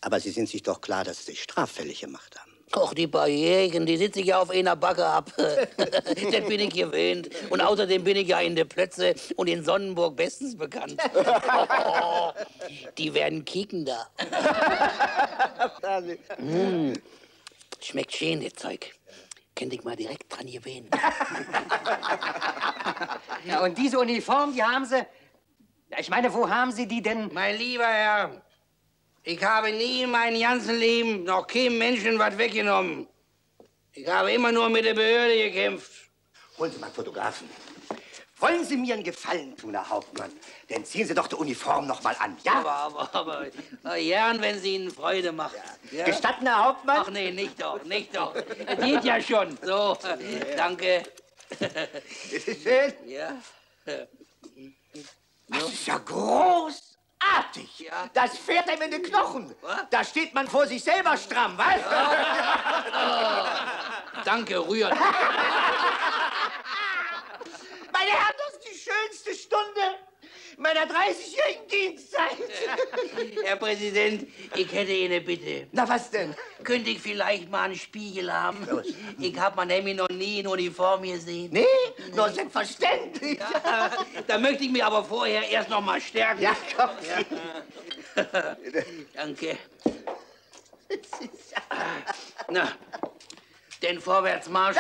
Aber Sie sind sich doch klar, dass Sie sich straffällig gemacht haben. Och, die paar Jägen, die sitzen ja auf einer Backe ab. Das bin ich gewöhnt. Und außerdem bin ich ja in der Plötze und in Sonnenburg bestens bekannt. Oh, die werden kicken da. Schmeckt schön, das Zeug. Könnt ich mal direkt dran gewöhnen. Ja, und diese Uniform, die haben Sie... Ich meine, wo haben Sie die denn? Mein lieber Herr, ich habe nie in meinem ganzen Leben noch keinem Menschen was weggenommen. Ich habe immer nur mit der Behörde gekämpft. Holen Sie mal einen Fotografen. Wollen Sie mir einen Gefallen tun, Herr Hauptmann? Dann ziehen Sie doch die Uniform noch mal an, ja? Aber gern, wenn sie Ihnen Freude macht. Ja. Gestatten, Herr Hauptmann? Ach nee, nicht doch, nicht doch. Geht ja schon. So, danke. Bitteschön. Ja. Das ist ja großartig. Ja. Das fährt einem in den Knochen. Was? Da steht man vor sich selber stramm, was? Danke, rühren. Meine Herren, das ist die schönste Stunde meiner 30-jährigen Dienstzeit. Herr Präsident, ich hätte eine Bitte. Na, was denn? Könnte ich vielleicht mal einen Spiegel haben? Ich habe man nämlich noch nie in Uniform gesehen. Nee, nur selbstverständlich. Ja, da möchte ich mich aber vorher erst noch mal stärken. Ja, komm. Ja. Danke. Na, den Vorwärtsmarsch.